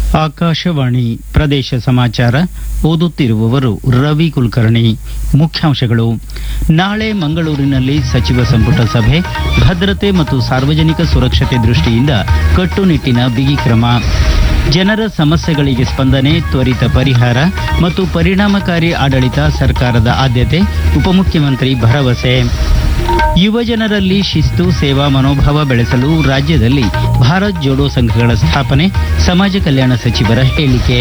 ಆಕಾಶವಾಣಿ ಪ್ರದೇಶ ಸಮಾಚಾರ ಓದುತ್ತಿರುವವರು ರವಿ ಕುಲಕರ್ಣಿ. ಮುಖ್ಯಾಂಶಗಳು. ನಾಳೆ ಮಂಗಳೂರಿನಲ್ಲಿ ಸಚಿವ ಸಂಪುಟ ಸಭೆ, ಭದ್ರತೆ ಮತ್ತು ಸಾರ್ವಜನಿಕ ಸುರಕ್ಷತೆ ದೃಷ್ಟಿಯಿಂದ ಕಟ್ಟುನಿಟ್ಟಿನ ಬಿಗಿ ಕ್ರಮ. ಜನರ ಸಮಸ್ಯೆಗಳಿಗೆ ಸ್ಪಂದನೆ, ತ್ವರಿತ ಪರಿಹಾರ ಮತ್ತು ಪರಿಣಾಮಕಾರಿ ಆಡಳಿತ ಸರ್ಕಾರದ ಆದ್ಯತೆ, ಉಪಮುಖ್ಯಮಂತ್ರಿ ಭರವಸೆ. ಯುವಜನರಲ್ಲಿ ಶಿಸ್ತು, ಸೇವಾ ಮನೋಭಾವ ಬೆಳೆಸಲು ರಾಜ್ಯದಲ್ಲಿ ಭಾರತ್ ಜೋಡೋ ಸಂಘಗಳ ಸ್ಥಾಪನೆ, ಸಮಾಜ ಕಲ್ಯಾಣ ಸಚಿವರ ಹೇಳಿಕೆ.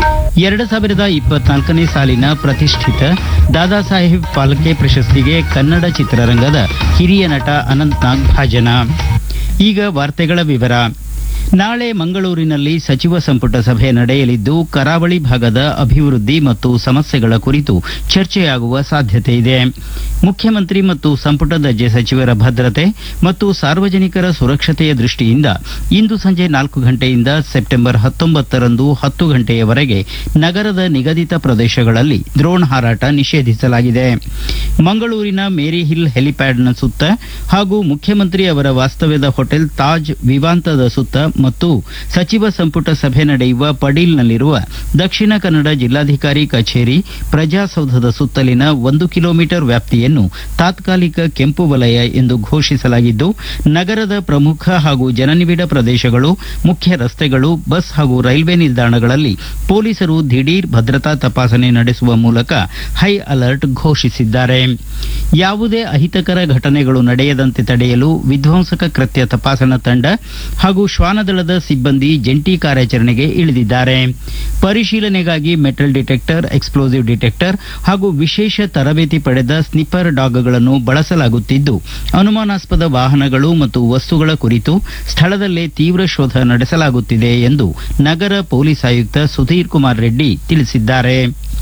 2024ನೇ ಸಾಲಿನ ಪ್ರತಿಷ್ಠಿತ ದಾದಾ ಸಾಹೇಬ್ ಫಾಲ್ಕೆ ಪ್ರಶಸ್ತಿಗೆ ಕನ್ನಡ ಚಿತ್ರರಂಗದ ಹಿರಿಯ ನಟ ಅನಂತ್ ನಾಗ್ ಭಾಜನ. ಈಗ ವಾರ್ತೆಗಳ ವಿವರ. ನಾಳೆ ಮಂಗಳೂರಿನಲ್ಲಿ ಸಚಿವ ಸಂಪುಟ ಸಭೆ ನಡೆಯಲಿದ್ದು, ಕರಾವಳಿ ಭಾಗದ ಅಭಿವೃದ್ಧಿ ಮತ್ತು ಸಮಸ್ಯೆಗಳ ಕುರಿತು ಚರ್ಚೆಯಾಗುವ ಸಾಧ್ಯತೆ ಇದೆ. ಮುಖ್ಯಮಂತ್ರಿ ಮತ್ತು ಸಂಪುಟ ದರ್ಜೆ ಸಚಿವರ ಭದ್ರತೆ ಮತ್ತು ಸಾರ್ವಜನಿಕರ ಸುರಕ್ಷತೆಯ ದೃಷ್ಟಿಯಿಂದ ಇಂದು ಸಂಜೆ 4 ಗಂಟೆಯಿಂದ ಸೆಪ್ಟೆಂಬರ್ 19ರಂದು 10 ಗಂಟೆಯವರೆಗೆ ನಗರದ ನಿಗದಿತ ಪ್ರದೇಶಗಳಲ್ಲಿ ಡ್ರೋನ್ ಹಾರಾಟ ನಿಷೇಧಿಸಲಾಗಿದೆ. ಮಂಗಳೂರಿನ ಮೇರಿ ಹಿಲ್ ಹೆಲಿಪ್ಯಾಡ್ನ ಸುತ್ತ ಹಾಗೂ ಮುಖ್ಯಮಂತ್ರಿ ಅವರ ವಾಸ್ತವ್ಯದ ಹೋಟೆಲ್ ತಾಜ್ ವಿವಾಂತದ ಸುತ್ತ ಮತ್ತು ಸಚಿವ ಸಂಪುಟ ಸಭೆ ನಡೆಯುವ ಪಡೀಲ್ನಲ್ಲಿರುವ ದಕ್ಷಿಣ ಕನ್ನಡ ಜಿಲ್ಲಾಧಿಕಾರಿ ಕಚೇರಿ, ಪ್ರಜಾಸೌಧದ ಸುತ್ತಲಿನ 1 ಕಿಲೋಮೀಟರ್ ವ್ಯಾಪ್ತಿಯನ್ನು ತಾತ್ಕಾಲಿಕ ಕೆಂಪು ವಲಯ ಎಂದು ಘೋಷಿಸಲಾಗಿದ್ದು, ನಗರದ ಪ್ರಮುಖ ಹಾಗೂ ಜನನಿಬಿಡ ಪ್ರದೇಶಗಳು, ಮುಖ್ಯ ರಸ್ತೆಗಳು, ಬಸ್ ಹಾಗೂ ರೈಲ್ವೆ ನಿಲ್ದಾಣಗಳಲ್ಲಿ ಪೊಲೀಸರು ದಿಢೀರ್ ಭದ್ರತಾ ತಪಾಸಣೆ ನಡೆಸುವ ಮೂಲಕ ಹೈ ಅಲರ್ಟ್ ಘೋಷಿಸಿದ್ದಾರೆ. ಯಾವುದೇ ಅಹಿತಕರ ಘಟನೆಗಳು ನಡೆಯದಂತೆ ತಡೆಯಲು ವಿಧ್ವಂಸಕ ಕೃತ್ಯ ತಪಾಸಣಾ ತಂಡ ಹಾಗೂ ಶ್ವಾನದಳದ ಸಿಬ್ಬಂದಿ ಜಂಟಿ ಕಾರ್ಯಾಚರಣೆಗೆ ಇಳಿದಿದ್ದಾರೆ. ಪರಿಶೀಲನೆಗಾಗಿ ಮೆಟಲ್ ಡಿಟೆಕ್ಟರ್, ಎಕ್ಸ್ಪ್ಲೋಸಿವ್ ಡಿಟೆಕ್ಟರ್ ಹಾಗೂ ವಿಶೇಷ ತರಬೇತಿ ಪಡೆದ ಸ್ನಿಪ್ಪರ್ ಡಾಗ್ಗಳನ್ನು ಬಳಸಲಾಗುತ್ತಿದ್ದು, ಅನುಮಾನಾಸ್ಪದ ವಾಹನಗಳು ಮತ್ತು ವಸ್ತುಗಳ ಕುರಿತು ಸ್ಥಳದಲ್ಲೇ ತೀವ್ರ ಶೋಧ ನಡೆಸಲಾಗುತ್ತಿದೆ ಎಂದು ನಗರ ಪೊಲೀಸ್ ಆಯುಕ್ತ ಸುಧೀರ್ ಕುಮಾರ್ ರೆಡ್ಡಿ ತಿಳಿಸಿದ್ದಾರೆ.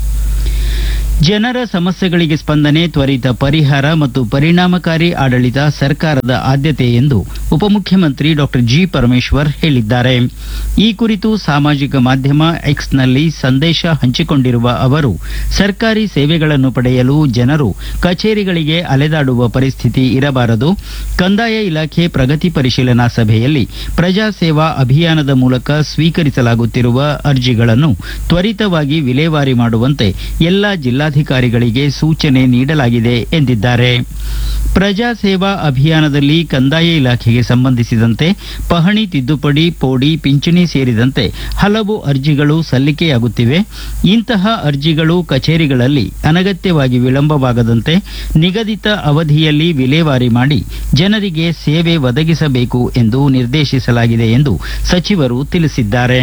ಜನರ ಸಮಸ್ಯೆಗಳಿಗೆ ಸ್ಪಂದನೆ, ತ್ವರಿತ ಪರಿಹಾರ ಮತ್ತು ಪರಿಣಾಮಕಾರಿ ಆಡಳಿತ ಸರ್ಕಾರದ ಆದ್ಯತೆ ಎಂದು ಉಪಮುಖ್ಯಮಂತ್ರಿ ಡಾಕ್ಟರ್ ಜಿ. ಪರಮೇಶ್ವರ್ ಹೇಳಿದ್ದಾರೆ. ಈ ಕುರಿತು ಸಾಮಾಜಿಕ ಮಾಧ್ಯಮ ಎಕ್ಸ್ನಲ್ಲಿ ಸಂದೇಶ ಹಂಚಿಕೊಂಡಿರುವ ಅವರು, ಸರ್ಕಾರಿ ಸೇವೆಗಳನ್ನು ಪಡೆಯಲು ಜನರು ಕಚೇರಿಗಳಿಗೆ ಅಲೆದಾಡುವ ಪರಿಸ್ಥಿತಿ ಇರಬಾರದು. ಕಂದಾಯ ಇಲಾಖೆ ಪ್ರಗತಿ ಪರಿಶೀಲನಾ ಸಭೆಯಲ್ಲಿ ಪ್ರಜಾ ಸೇವಾ ಅಭಿಯಾನದ ಮೂಲಕ ಸ್ವೀಕರಿಸಲಾಗುತ್ತಿರುವ ಅರ್ಜಿಗಳನ್ನು ತ್ವರಿತವಾಗಿ ವಿಲೇವಾರಿ ಮಾಡುವಂತೆ ಎಲ್ಲ ಜಿಲ್ಲಾಧಿಕಾರಿಗಳಿಗೆ ಸೂಚನೆ ನೀಡಲಾಗಿದೆ ಎಂದಿದ್ದಾರೆ. ಪ್ರಜಾ ಸೇವಾ ಅಭಿಯಾನದಲ್ಲಿ ಕಂದಾಯ ಇಲಾಖೆಗೆ ಸಂಬಂಧಿಸಿದಂತೆ ಪಹಣಿ ತಿದ್ದುಪಡಿ, ಪೋಡಿ, ಪಿಂಚಣಿ ಸೇರಿದಂತೆ ಹಲವು ಅರ್ಜಿಗಳು ಸಲ್ಲಿಕೆಯಾಗುತ್ತಿವೆ. ಇಂತಹ ಅರ್ಜಿಗಳು ಕಚೇರಿಗಳಲ್ಲಿ ಅನಗತ್ಯವಾಗಿ ವಿಳಂಬವಾಗದಂತೆ ನಿಗದಿತ ಅವಧಿಯಲ್ಲಿ ವಿಲೇವಾರಿ ಮಾಡಿ ಜನರಿಗೆ ಸೇವೆ ಒದಗಿಸಬೇಕು ಎಂದು ನಿರ್ದೇಶಿಸಲಾಗಿದೆ ಎಂದು ಸಚಿವರು ತಿಳಿಸಿದ್ದಾರೆ.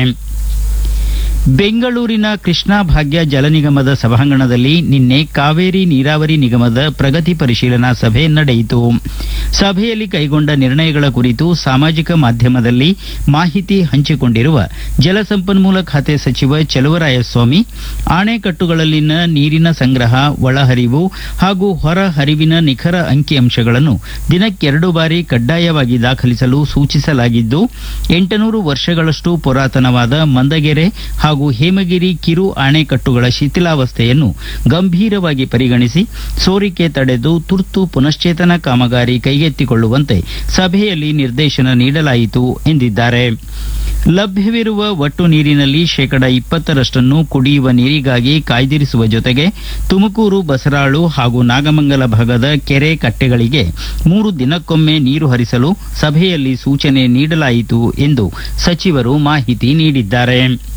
ಬೆಂಗಳೂರಿನ ಕೃಷ್ಣಾ ಭಾಗ್ಯ ಜಲ ನಿಗಮದ ಸಭಾಂಗಣದಲ್ಲಿ ನಿನ್ನೆ ಕಾವೇರಿ ನೀರಾವರಿ ನಿಗಮದ ಪ್ರಗತಿ ಪರಿಶೀಲನಾ ಸಭೆ ನಡೆಯಿತು. ಸಭೆಯಲ್ಲಿ ಕೈಗೊಂಡ ನಿರ್ಣಯಗಳ ಕುರಿತು ಸಾಮಾಜಿಕ ಮಾಧ್ಯಮದಲ್ಲಿ ಮಾಹಿತಿ ಹಂಚಿಕೊಂಡಿರುವ ಜಲಸಂಪನ್ಮೂಲ ಖಾತೆ ಸಚಿವ ಚಲುವರಾಯಸ್ವಾಮಿ, ಅಣೆಕಟ್ಟುಗಳಲ್ಲಿನ ನೀರಿನ ಸಂಗ್ರಹ, ಒಳಹರಿವು ಹಾಗೂ ಹೊರ ಹರಿವಿನ ನಿಖರ ಅಂಕಿಅಂಶಗಳನ್ನು ದಿನಕ್ಕೆ 2 ಬಾರಿ ಕಡ್ಡಾಯವಾಗಿ ದಾಖಲಿಸಲು ಸೂಚಿಸಲಾಗಿದ್ದು, 800 ವರ್ಷಗಳಷ್ಟು ಪುರಾತನವಾದ ಮಂದಗೆರೆ ಹಾಗೂ ಹೇಮಗಿರಿ ಕಿರು ಅಣೆಕಟ್ಟುಗಳ ಶಿಥಿಲಾವಸ್ಥೆಯನ್ನು ಗಂಭೀರವಾಗಿ ಪರಿಗಣಿಸಿ ಸೋರಿಕೆ ತಡೆದು ತುರ್ತು ಪುನಶ್ಚೇತನ ಕಾಮಗಾರಿ ಕೈಗೆತ್ತಿಕೊಳ್ಳುವಂತೆ ಸಭೆಯಲ್ಲಿ ನಿರ್ದೇಶನ ನೀಡಲಾಯಿತು ಎಂದಿದ್ದಾರೆ. ಲಭ್ಯವಿರುವ ಒಟ್ಟು ನೀರಿನಲ್ಲಿ 20% ಕುಡಿಯುವ ನೀರಿಗಾಗಿ ಕಾಯ್ದಿರಿಸುವ ಜೊತೆಗೆ ತುಮಕೂರು, ಬಸರಾಳು ಹಾಗೂ ನಾಗಮಂಗಲ ಭಾಗದ ಕೆರೆ, ಕಟ್ಟೆಗಳಿಗೆ 3 ದಿನಕ್ಕೊಮ್ಮೆ ನೀರು ಹರಿಸಲು ಸಭೆಯಲ್ಲಿ ಸೂಚನೆ ನೀಡಲಾಯಿತು ಎಂದು ಸಚಿವರು ಮಾಹಿತಿ ನೀಡಿದ್ದಾರೆ.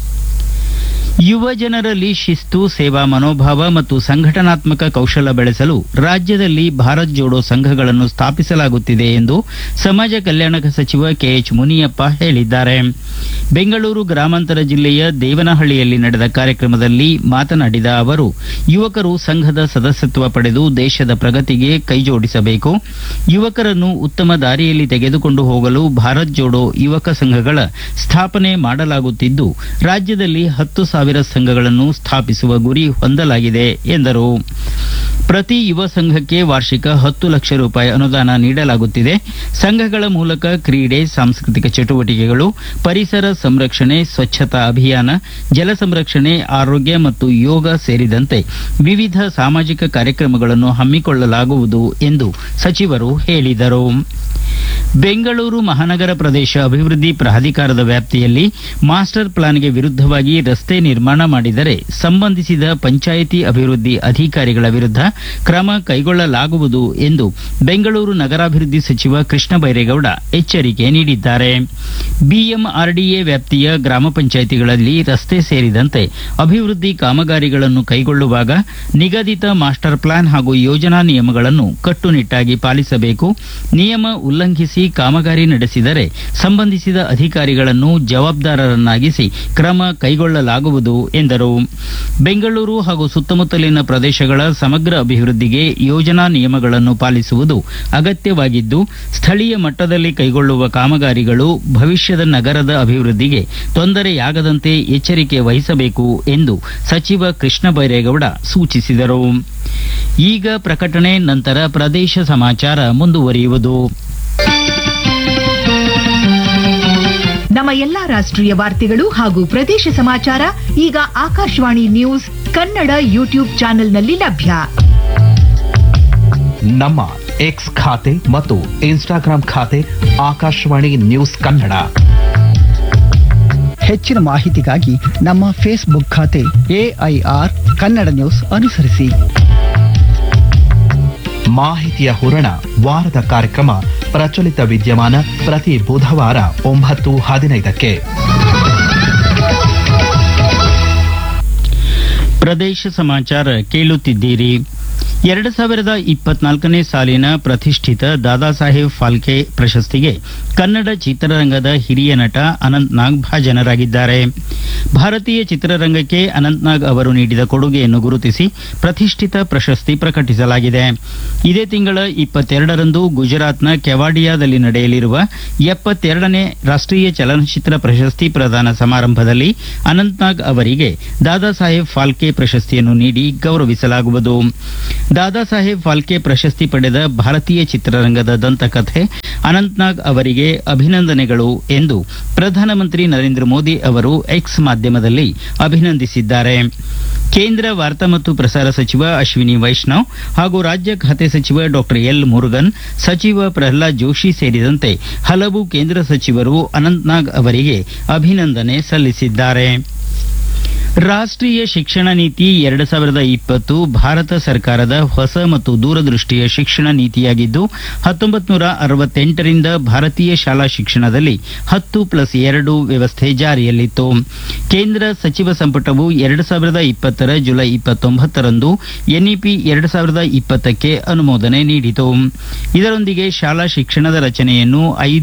ಯುವ ಜನರಲ್ಲಿ ಶಿಸ್ತು, ಸೇವಾ ಮನೋಭಾವ ಮತ್ತು ಸಂಘಟನಾತ್ಮಕ ಕೌಶಲ ಬೆಳೆಸಲು ರಾಜ್ಯದಲ್ಲಿ ಭಾರತ್ ಜೋಡೋ ಸಂಘಗಳನ್ನು ಸ್ಥಾಪಿಸಲಾಗುತ್ತಿದೆ ಎಂದು ಸಮಾಜ ಕಲ್ಯಾಣ ಸಚಿವ ಕೆಎಚ್ ಮುನಿಯಪ್ಪ ಹೇಳಿದ್ದಾರೆ. ಬೆಂಗಳೂರು ಗ್ರಾಮಾಂತರ ಜಿಲ್ಲೆಯ ದೇವನಹಳ್ಳಿಯಲ್ಲಿ ನಡೆದ ಕಾರ್ಯಕ್ರಮದಲ್ಲಿ ಮಾತನಾಡಿದ ಅವರು, ಯುವಕರು ಸಂಘದ ಸದಸ್ಯತ್ವ ಪಡೆದು ದೇಶದ ಪ್ರಗತಿಗೆ ಕೈಜೋಡಿಸಬೇಕು. ಯುವಕರನ್ನು ಉತ್ತಮ ದಾರಿಯಲ್ಲಿ ತೆಗೆದುಕೊಂಡು ಹೋಗಲು ಭಾರತ್ ಜೋಡೋ ಯುವಕ ಸಂಘಗಳ ಸ್ಥಾಪನೆ ಮಾಡಲಾಗುತ್ತಿದ್ದು, ರಾಜ್ಯದಲ್ಲಿ 10,000 ಸಂಘಗಳನ್ನು ಸ್ಥಾಪಿಸುವ ಗುರಿ ಹೊಂದಲಾಗಿದೆ ಎಂದರು. ಪ್ರತಿ ಯುವ ಸಂಘಕ್ಕೆ ವಾರ್ಷಿಕ 10 ಲಕ್ಷ ರೂಪಾಯಿ ಅನುದಾನ ನೀಡಲಾಗುತ್ತಿದೆ. ಸಂಘಗಳ ಮೂಲಕ ಕ್ರೀಡೆ, ಸಾಂಸ್ಕೃತಿಕ ಚಟುವಟಿಕೆಗಳು, ಪರಿಸರ ಸಂರಕ್ಷಣೆ, ಸ್ವಚ್ಛತಾ ಅಭಿಯಾನ, ಜಲ ಸಂರಕ್ಷಣೆ, ಆರೋಗ್ಯ ಮತ್ತು ಯೋಗ ಸೇರಿದಂತೆ ವಿವಿಧ ಸಾಮಾಜಿಕ ಕಾರ್ಯಕ್ರಮಗಳನ್ನು ಹಮ್ಮಿಕೊಳ್ಳಲಾಗುವುದು ಎಂದು ಸಚಿವರು ಹೇಳಿದರು. ಬೆಂಗಳೂರು ಮಹಾನಗರ ಪ್ರದೇಶ ಅಭಿವೃದ್ಧಿ ಪ್ರಾಧಿಕಾರದ ವ್ಯಾಪ್ತಿಯಲ್ಲಿ ಮಾಸ್ಟರ್ ಪ್ಲಾನ್ಗೆ ವಿರುದ್ಧವಾಗಿ ರಸ್ತೆ ನಿರ್ಮಾಣ ಮಾಡಿದರೆ ಸಂಬಂಧಿಸಿದ ಪಂಚಾಯಿತಿ ಅಭಿವೃದ್ಧಿ ಅಧಿಕಾರಿಗಳ ವಿರುದ್ಧ ಕ್ರಮ ಕೈಗೊಳ್ಳಲಾಗುವುದು ಎಂದು ಬೆಂಗಳೂರು ನಗರಾಭಿವೃದ್ಧಿ ಸಚಿವ ಕೃಷ್ಣ ಬೈರೇಗೌಡ ಎಚ್ಚರಿಕೆ ನೀಡಿದ್ದಾರೆ. ಬಿಎಂಆರ್ಡಿಎ ವ್ಯಾಪ್ತಿಯ ಗ್ರಾಮ ಪಂಚಾಯಿತಿಗಳಲ್ಲಿ ರಸ್ತೆ ಸೇರಿದಂತೆ ಅಭಿವೃದ್ಧಿ ಕಾಮಗಾರಿಗಳನ್ನು ಕೈಗೊಳ್ಳುವಾಗ ನಿಗದಿತ ಮಾಸ್ಟರ್ ಪ್ಲಾನ್ ಹಾಗೂ ಯೋಜನಾ ನಿಯಮಗಳನ್ನು ಕಟ್ಟುನಿಟ್ಟಾಗಿ ಪಾಲಿಸಬೇಕು. ನಿಯಮ ಉಲ್ಲಂಘಿಸಿ ಕಾಮಗಾರಿ ನಡೆಸಿದರೆ ಸಂಬಂಧಿಸಿದ ಅಧಿಕಾರಿಗಳನ್ನು ಜವಾಬ್ದಾರರನ್ನಾಗಿಸಿ ಕ್ರಮ ಕೈಗೊಳ್ಳಲಾಗುವುದು ಎಂದರು. ಬೆಂಗಳೂರು ಹಾಗೂ ಸುತ್ತಮುತ್ತಲಿನ ಪ್ರದೇಶಗಳ ಸಮಗ್ರ ಅಭಿವೃದ್ಧಿಗೆ ಯೋಜನಾ ನಿಯಮಗಳನ್ನು ಪಾಲಿಸುವುದು ಅಗತ್ಯವಾಗಿದ್ದು, ಸ್ಥಳೀಯ ಮಟ್ಟದಲ್ಲಿ ಕೈಗೊಳ್ಳುವ ಕಾಮಗಾರಿಗಳು ಭವಿಷ್ಯದ ನಗರದ ಅಭಿವೃದ್ಧಿಗೆ ತೊಂದರೆಯಾಗದಂತೆ ಎಚ್ಚರಿಕೆ ವಹಿಸಬೇಕು ಎಂದು ಸಚಿವ ಕೃಷ್ಣ ಬೈರೇಗೌಡ ಸೂಚಿಸಿದರು. ಈಗ ಪ್ರಕಟಣೆ, ನಂತರ ಪ್ರದೇಶ ಸಮಾಚಾರ ಮುಂದುವರಿಯುವುದು. ನಮ್ಮ ಎಲ್ಲಾ ರಾಷ್ಟ್ರೀಯ ವಾರ್ತೆಗಳು ಹಾಗೂ ಪ್ರದೇಶ ಸಮಾಚಾರ ಈಗ ಆಕಾಶವಾಣಿ ನ್ಯೂಸ್ ಕನ್ನಡ ಯೂಟ್ಯೂಬ್ ಚಾನೆಲ್ನಲ್ಲಿ ಲಭ್ಯ. ನಮ್ಮ ಎಕ್ಸ್ ಖಾತೆ ಮತ್ತು ಇನ್ಸ್ಟಾಗ್ರಾಂ ಖಾತೆ ಆಕಾಶವಾಣಿ ನ್ಯೂಸ್ ಕನ್ನಡ. ಹೆಚ್ಚಿನ ಮಾಹಿತಿಗಾಗಿ ನಮ್ಮ ಫೇಸ್ಬುಕ್ ಖಾತೆ AIR ಕನ್ನಡ ನ್ಯೂಸ್ ಅನುಸರಿಸಿ. ಮಾಹಿತಿಯ ಹೂರಣ ವಾರದ ಕಾರ್ಯಕ್ರಮ ಪ್ರಚಲಿತ ವಿದ್ಯಮಾನ ಪ್ರತಿ ಬುಧವಾರ 9:15ಕ್ಕೆ. ಪ್ರದೇಶ ಸಮಾಚಾರ ಕೇಳುತ್ತಿದ್ದೀರಿ. 2024ನೇ ಸಾಲಿನ ಪ್ರತಿಷ್ಠಿತ ದಾದಾ ಸಾಹೇಬ್ ಫಾಲ್ಕೆ ಪ್ರಶಸ್ತಿಗೆ ಕನ್ನಡ ಚಿತ್ರರಂಗದ ಹಿರಿಯ ನಟ ಅನಂತ್ನಾಗ್ ಭಾಜನರಾಗಿದ್ದಾರೆ. ಭಾರತೀಯ ಚಿತ್ರರಂಗಕ್ಕೆ ಅನಂತ್ನಾಗ್ ಅವರು ನೀಡಿದ ಕೊಡುಗೆಯನ್ನು ಗುರುತಿಸಿ ಪ್ರತಿಷ್ಠಿತ ಪ್ರಶಸ್ತಿ ಪ್ರಕಟಿಸಲಾಗಿದೆ. ಇದೇ ತಿಂಗಳ 22ರಂದು ಗುಜರಾತ್ನ ಕೆವಾಡಿಯಾದಲ್ಲಿ ನಡೆಯಲಿರುವ 72ನೇ ರಾಷ್ಟ್ರೀಯ ಚಲನಚಿತ್ರ ಪ್ರಶಸ್ತಿ ಪ್ರದಾನ ಸಮಾರಂಭದಲ್ಲಿ ಅನಂತ್ನಾಗ್ ಅವರಿಗೆ ದಾದಾ ಸಾಹೇಬ್ ಫಾಲ್ಕೆ ಪ್ರಶಸ್ತಿಯನ್ನು ನೀಡಿ ಗೌರವಿಸಲಾಗುವುದು. ದಾದಾ ಸಾಹೇಬ್ ಫಾಲ್ಕೆ ಪ್ರಶಸ್ತಿ ಪಡೆದ ಭಾರತೀಯ ಚಿತ್ರರಂಗದ ದಂತಕಥೆ ಅನಂತ್ನಾಗ್ ಅವರಿಗೆ ಅಭಿನಂದನೆಗಳು ಎಂದು ಪ್ರಧಾನಮಂತ್ರಿ ನರೇಂದ್ರ ಮೋದಿ ಅವರು ಎಕ್ಸ್ ಮಾಧ್ಯಮದಲ್ಲಿ ಅಭಿನಂದಿಸಿದ್ದಾರೆ. ಕೇಂದ್ರ ವಾರ್ತಾ ಮತ್ತು ಪ್ರಸಾರ ಸಚಿವ ಅಶ್ವಿನಿ ವೈಷ್ಣವ್ ಹಾಗೂ ರಾಜ್ಯ ಖಾತೆ ಸಚಿವ ಡಾಕ್ಟರ್ ಎಲ್ ಮುರುಗನ್, ಸಚಿವ ಪ್ರಹ್ಲಾದ್ ಜೋಶಿ ಸೇರಿದಂತೆ ಹಲವು ಕೇಂದ್ರ ಸಚಿವರು ಅನಂತ್ನಾಗ್ ಅವರಿಗೆ ಅಭಿನಂದನೆ ಸಲ್ಲಿಸಿದ್ದಾರೆ. ರಾಷ್ಟ್ರೀಯ ಶಿಕ್ಷಣ ನೀತಿ 2020 ಭಾರತ ಸರ್ಕಾರದ ಹೊಸ ಮತ್ತು ದೂರದೃಷ್ಟಿಯ ಶಿಕ್ಷಣ ನೀತಿಯಾಗಿದ್ದು 1968ರಿಂದ ಭಾರತೀಯ ಶಾಲಾ ಶಿಕ್ಷಣದಲ್ಲಿ 10+2 ವ್ಯವಸ್ಥೆ ಜಾರಿಯಲ್ಲಿತ್ತು. ಕೇಂದ್ರ ಸಚಿವ ಸಂಪುಟವು 2020ರ ಜುಲೈ 29ರಂದು NEP 2020ಕ್ಕೆ ಅನುಮೋದನೆ ನೀಡಿತು. ಇದರೊಂದಿಗೆ ಶಾಲಾ ಶಿಕ್ಷಣದ ರಚನೆಯನ್ನು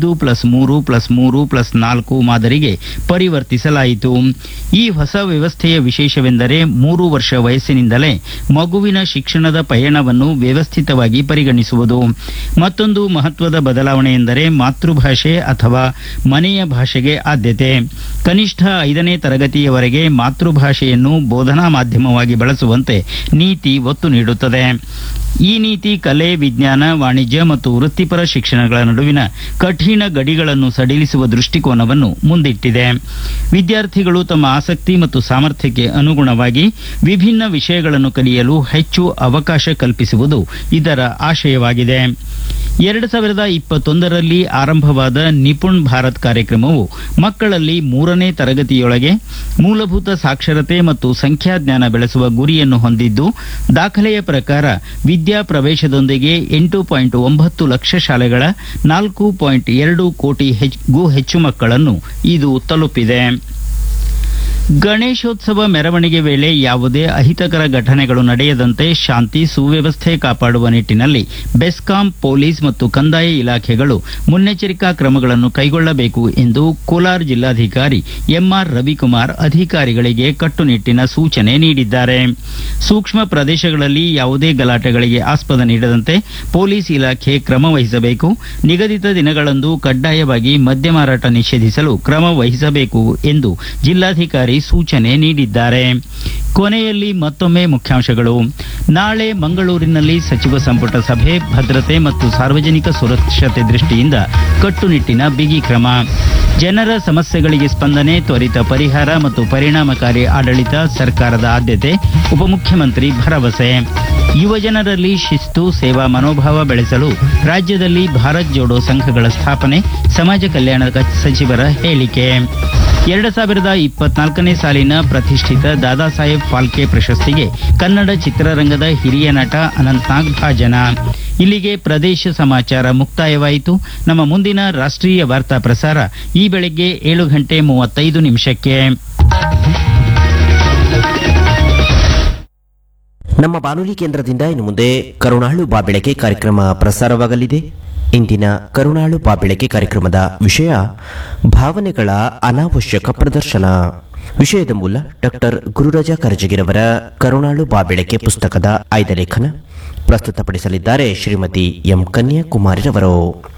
5+3+3+4 ಮಾದರಿಗೆ ಪರಿವರ್ತಿಸಲಾಯಿತು. ಈ ಹೊಸ ವ್ಯವಸ್ಥೆಯ ವಿಶೇಷವೆಂದರೆ 3 ವರ್ಷ ವಯಸ್ಸಿನಿಂದಲೇ ಮಗುವಿನ ಶಿಕ್ಷಣದ ಪಯಣವನ್ನು ವ್ಯವಸ್ಥಿತವಾಗಿ ಪರಿಗಣಿಸುವುದು. ಮತ್ತೊಂದು ಮಹತ್ವದ ಬದಲಾವಣೆ ಎಂದರೆ ಮಾತೃಭಾಷೆ ಅಥವಾ ಮನೆಯ ಭಾಷೆಗೆ ಆದ್ಯತೆ. ಕನಿಷ್ಠ 5ನೇ ತರಗತಿಯವರೆಗೆ ಮಾತೃಭಾಷೆಯನ್ನು ಬೋಧನಾ ಮಾಧ್ಯಮವಾಗಿ ಬಳಸುವಂತೆ ನೀತಿ ಒತ್ತು ನೀಡುತ್ತದೆ. ಈ ನೀತಿ ಕಲೆ, ವಿಜ್ಞಾನ, ವಾಣಿಜ್ಯ ಮತ್ತು ವೃತ್ತಿಪರ ಶಿಕ್ಷಣಗಳ ನಡುವಿನ ಕಠಿಣ ಗಡಿಗಳನ್ನು ಸಡಿಲಿಸುವ ದೃಷ್ಟಿಕೋನವನ್ನು ಮುಂದಿಟ್ಟಿದೆ. ವಿದ್ಯಾರ್ಥಿಗಳು ತಮ್ಮ ಆಸಕ್ತಿ ಮತ್ತು ಸಾಮರ್ಥ್ಯಕ್ಕೆ ಅನುಗುಣವಾಗಿ ವಿಭಿನ್ನ ವಿಷಯಗಳನ್ನು ಕಲಿಯಲು ಹೆಚ್ಚು ಅವಕಾಶ ಕಲ್ಪಿಸುವುದು ಇದರ ಆಶಯವಾಗಿದೆ. 2021ರಲ್ಲಿ ಆರಂಭವಾದ ನಿಪುಣ್ ಭಾರತ್ ಕಾರ್ಯಕ್ರಮವು ಮಕ್ಕಳಲ್ಲಿ 3ನೇ ತರಗತಿಯೊಳಗೆ ಮೂಲಭೂತ ಸಾಕ್ಷರತೆ ಮತ್ತು ಸಂಖ್ಯಾಜ್ಞಾನ ಬೆಳೆಸುವ ಗುರಿಯನ್ನು ಹೊಂದಿದ್ದು, ದಾಖಲೆಯ ಪ್ರಕಾರ ವಿದ್ಯಾ ಪ್ರವೇಶದೊಂದಿಗೆ 8.9 ಲಕ್ಷ ಶಾಲೆಗಳ 4.2 ಕೋಟಿಗೂ ಹೆಚ್ಚು ಮಕ್ಕಳನ್ನು ಇದು ತಲುಪಿದೆ. ಗಣೇಶೋತ್ಸವ ಮೆರವಣಿಗೆ ವೇಳೆ ಯಾವುದೇ ಅಹಿತಕರ ಘಟನೆಗಳು ನಡೆಯದಂತೆ ಶಾಂತಿ ಸುವ್ಯವಸ್ಥೆ ಕಾಪಾಡುವ ನಿಟ್ಟಿನಲ್ಲಿ ಬೆಸ್ಕಾಂ, ಪೊಲೀಸ್ ಮತ್ತು ಕಂದಾಯ ಇಲಾಖೆಗಳು ಮುನ್ನೆಚ್ಚರಿಕಾ ಕ್ರಮಗಳನ್ನು ಕೈಗೊಳ್ಳಬೇಕು ಎಂದು ಕೋಲಾರ ಜಿಲ್ಲಾಧಿಕಾರಿ MR ರವಿಕುಮಾರ್ ಅಧಿಕಾರಿಗಳಿಗೆ ಕಟ್ಟುನಿಟ್ಟಿನ ಸೂಚನೆ ನೀಡಿದ್ದಾರೆ. ಸೂಕ್ಷ್ಮ ಪ್ರದೇಶಗಳಲ್ಲಿ ಯಾವುದೇ ಗಲಾಟೆಗಳಿಗೆ ಆಸ್ಪದ ನೀಡದಂತೆ ಪೊಲೀಸ್ ಇಲಾಖೆ ಕ್ರಮ ವಹಿಸಬೇಕು. ನಿಗದಿತ ದಿನಗಳಂದು ಕಡ್ಡಾಯವಾಗಿ ಮದ್ಯ ಮಾರಾಟ ನಿಷೇಧಿಸಲು ಕ್ರಮ ವಹಿಸಬೇಕು ಎಂದು ಜಿಲ್ಲಾಧಿಕಾರಿ ಜಿಲ್ಲಾಧಿಕಾರಿ ಸೂಚನೆ ನೀಡಿದ್ದಾರೆ. ಕೊನೆಯಲ್ಲಿ ಮತ್ತೊಮ್ಮೆ ಮುಖ್ಯಾಂಶಗಳು. ನಾಳೆ ಮಂಗಳೂರಿನಲ್ಲಿ ಸಚಿವ ಸಂಪುಟ ಸಭೆ, ಭದ್ರತೆ ಮತ್ತು ಸಾರ್ವಜನಿಕ ಸುರಕ್ಷತೆ ದೃಷ್ಟಿಯಿಂದ ಕಟ್ಟುನಿಟ್ಟಿನ ಬಿಗಿ ಕ್ರಮ. ಜನರ ಸಮಸ್ಯೆಗಳಿಗೆ ಸ್ಪಂದನೆ, ತ್ವರಿತ ಪರಿಹಾರ ಮತ್ತು ಪರಿಣಾಮಕಾರಿ ಆಡಳಿತ ಸರ್ಕಾರದ ಆದ್ಯತೆ, ಉಪಮುಖ್ಯಮಂತ್ರಿ ಭರವಸೆ. ಯುವಜನರಲ್ಲಿ ಶಿಸ್ತು, ಸೇವಾ ಮನೋಭಾವ ಬೆಳೆಸಲು ರಾಜ್ಯದಲ್ಲಿ ಭಾರತ್ ಜೋಡೋ ಸಂಘಗಳ ಸ್ಥಾಪನೆ, ಸಮಾಜ ಕಲ್ಯಾಣ ಸಚಿವರ ಹೇಳಿಕೆ. 2024ನೇ ಸಾಲಿನ ಪ್ರತಿಷ್ಠಿತ ದಾದಾ ಸಾಹೇಬ್ ಫಾಲ್ಕೆ ಪ್ರಶಸ್ತಿಗೆ ಕನ್ನಡ ಚಿತ್ರರಂಗದ ಹಿರಿಯ ನಟ ಅನಂತ್ನಾಗ್ ಭಾಜನ. ಇಲ್ಲಿಗೆ ಪ್ರದೇಶ ಸಮಾಚಾರ ಮುಕ್ತಾಯವಾಯಿತು. ನಮ್ಮ ಮುಂದಿನ ರಾಷ್ಟ್ರೀಯ ವಾರ್ತಾ ಪ್ರಸಾರ ಈ ಬೆಳಗ್ಗೆ 7:35. ನಮ್ಮ ಬಾನುಲಿ ಕೇಂದ್ರದಿಂದ ಇನ್ನು ಮುಂದೆ ಕರುಣಾಳು ಬಾಬೆಳಕೆ ಕಾರ್ಯಕ್ರಮ ಪ್ರಸಾರವಾಗಲಿದೆ. ಇಂದಿನ ಕರುಣಾಳು ಬಾಬೆಳಕೆ ಕಾರ್ಯಕ್ರಮದ ವಿಷಯ ಭಾವನೆಗಳ ಅನಾವಶ್ಯಕ ಪ್ರದರ್ಶನ. ವಿಷಯದ ಮೂಲ ಡಾಕ್ಟರ್ ಗುರುರಾಜ ಕರಜಗಿರವರ ಕರುಣಾಳು ಬಾಬೆಳಕೆ ಪುಸ್ತಕದ ಆಯ್ದ ಲೇಖನ. ಪ್ರಸ್ತುತಪಡಿಸಲಿದ್ದಾರೆ ಶ್ರೀಮತಿ ಎಂ ಕನ್ಯಾಕುಮಾರಿರವರು.